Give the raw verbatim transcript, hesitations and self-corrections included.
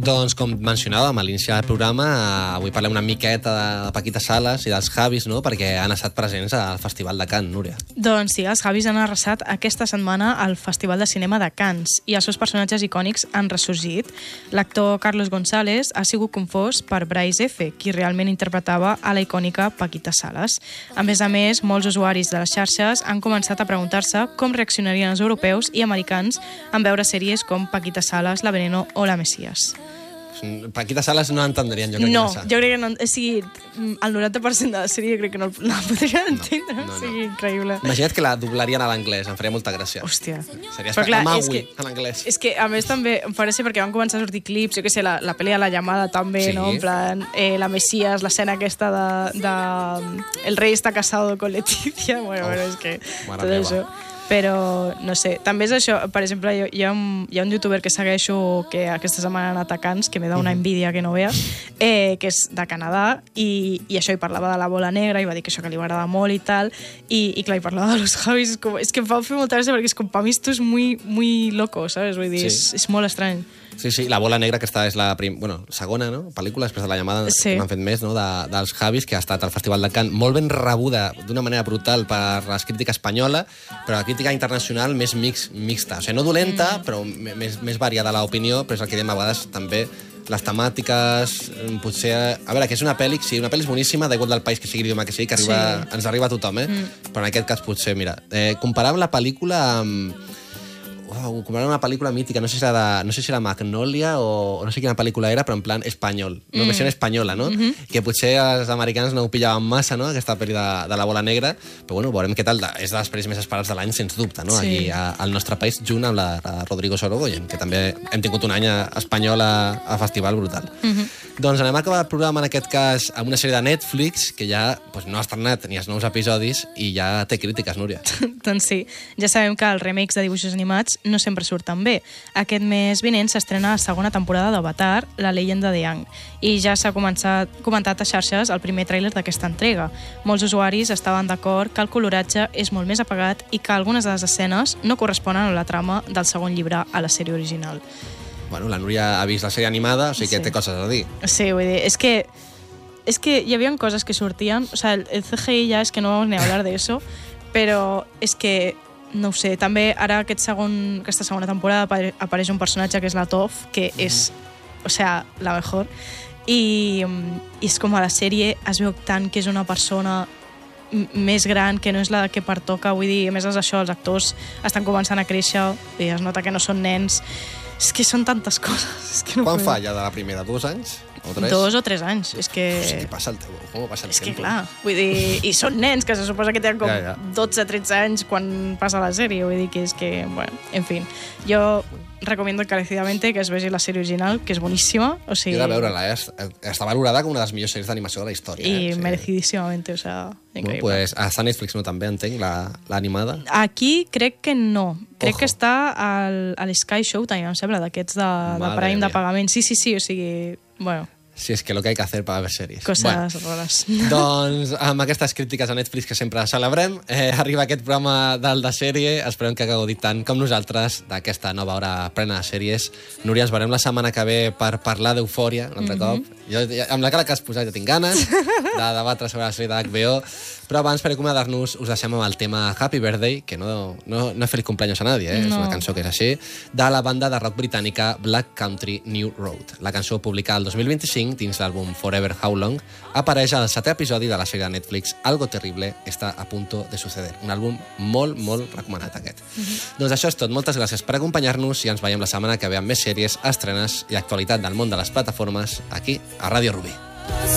Doncs, com mencionàvem a l'inici del programa, avui parlem una miqueta de Paquita Salas i dels Javis, no?, perquè han estat presents al Festival de Cannes, Núria. Doncs sí, els Javis han arrasat aquesta setmana al Festival de Cinema de Cannes i els seus personatges icònics han ressorgit. L'actor Carlos González ha sigut confós per Bryce F., qui realment interpretava a la icònica Paquita Salas. A més a més, molts usuaris de les xarxes han començat a preguntar-se com reaccionarien els europeus i americans en veure sèries com Paquita Salas, La Veneno o La Mesías. Paquita Salas no entendrien, jo crec no, que massa. No, jo crec que no... O sigui, el noranta per cent de la sèrie crec que no la podrien entendre. No, no, no. O sigui, increïble. Imagina't que la doblarien a l'anglès, em faria molta gràcia. Hòstia. Seria clar, Maui, que, en anglès. És que, a més, també em fa gràcia perquè van començar a sortir clips, jo què sé, la, la pel·li de La Llamada també, sí. No? En plan, eh, La Mesías, l'escena aquesta de, de... El rei està casado con Leticia. Bueno, oh, bueno, és que... Tot meva. Això... Però, no sé, també és això, per exemple, hi ha, hi ha, un, hi ha un youtuber que segueixo que aquesta setmana ha anat a Cannes, que me da una envidia que no veas, eh, que és de Canadà, i, i això, hi parlava de La Bola Negra, i va dir que això que li agrada molt i tal, i, i clar, hi parlava de los Javis, és, com, és que em fa fer molta gràcia perquè és com, pa mi esto és muy, muy loco, ¿sabes? Vull dir, sí. és, és molt estrany. Sí, sí, La Bola Negra, que esta és la prim... bueno, segona, no?, pel·lícula, després de La Llamada, sí. N'han fet més, no?, de, dels Javis, que ha estat al Festival de Cannes, molt ben rebuda d'una manera brutal per la crítica espanyola, però la crítica internacional més mix, mixta. O sigui, no dolenta, mm. però més, més variada l'opinió, però és el que diem a vegades també les temàtiques, potser... A veure, que és una pel·li, sí, una pel·li és boníssima, d'igual del país que sigui l'idioma que sigui, que arriba, sí. ens arriba a tothom, eh? Mm. Però en aquest cas potser, mira, eh, comparàvem la pel·lícula amb... Uau, com era una pel·lícula mítica, no sé si era, de, no sé si era Magnolia o, o no sé quina pel·lícula era, però en plan espanyol, mm. una versió espanyola, no? Mm-hmm. Que potser els americans no ho pillaven massa, no?, aquesta pel·li de, de La Bola Negra, però bueno, veurem què tal, és de les pel·lis més esperats de l'any, sens dubte, no? Sí. Aquí a, al nostre país, junt amb la, la Rodrigo Sorogoyen, que també hem tingut un any espanyol a, a festival brutal. Mm-hmm. Doncs anem a acabar el programa, en aquest cas, amb una sèrie de Netflix, que ja pues, no ha estrenat ni els nous episodis i ja té crítiques, Núria. Doncs sí, ja sabem que els remakes de dibuixos animats no sempre surten bé. Aquest mes vinent s'estrena la segona temporada d'Avatar, La leyenda de Aang, i ja s'ha comentat a xarxes el primer tràiler d'aquesta entrega. Molts usuaris estaven d'acord que el coloratge és molt més apagat i que algunes de les escenes no corresponen a la trama del segon llibre a la sèrie original. Bueno, la Núria ha vist la sèrie animada, o sigui que sí. té coses a dir. Sí, vull dir, és que, és que hi havia coses que sortien, o sea, el, el C G I ja és que no vamos ni a hablar de eso, però és que, no ho sé, també ara aquest segon, aquesta segona temporada apareix un personatge que és la Toph, que mm. és, o sea, la mejor, i, i és com a la sèrie es veu tant que és una persona més gran, que no és la que pertoca, vull dir, a més és això, els actors estan començant a créixer i es nota que no són nens. És que són tantes coses. És que no Quan fa ja de la primera? Dos anys? O tres? Dos o tres anys. És que... O sigui, passa el teu, com passa el és temps? És que clar, vull dir... I són nens, que se suposa que tenen com ja, ja. dotze o tretze anys quan passa la sèrie. Vull dir que és que... Bueno, en fin. Jo recomiendo encarecidamente que es vegi la sèrie original, que és boníssima. O sigui... Jo de veure-la, eh? Està valorada com una de les millors sèries d'animació de la història. I eh? sí. merecidíssimamente, o sea... Bueno, pues està a Netflix, no, també, entenc, l'animada? La, Aquí crec que no. Crec Ojo. que està al, al Sky Showtime, em sembla, d'aquests de, de Prime de pagament. Sí, sí, sí, o sigui... Bueno... Sí, és que lo que hay que hacer para ver sèries. Coses bueno, rares. Doncs amb aquestes crítiques a Netflix que sempre celebrem, eh, arriba aquest programa del de sèrie. Esperem que hagueu dit tant com nosaltres d'aquesta nova hora plena de sèries. Núria, ens veurem la setmana que ve per parlar d'Eufòria, un altre mm-hmm. cop. Jo, amb la cara que has posat ja tinc ganes de debatre sobre la sèrie d'H B O. Però abans, per acomiadar-nos, us deixem amb el tema Happy Birthday, que no, no, no he fet cumpleaños a nadie, eh? No. És una cançó que és així, de la banda de rock britànica Black Country New Road. La cançó publicada el dos mil vint-i-cinc dins l'àlbum Forever How Long apareix al setè episodi de la sèrie de Netflix Algo Terrible está a punto de suceder. Un àlbum molt, molt recomanat, aquest. Mm-hmm. Doncs això és tot. Moltes gràcies per acompanyar-nos i ens veiem la setmana que ve amb més sèries, estrenes i actualitat del món de les plataformes aquí a Ràdio Rubí.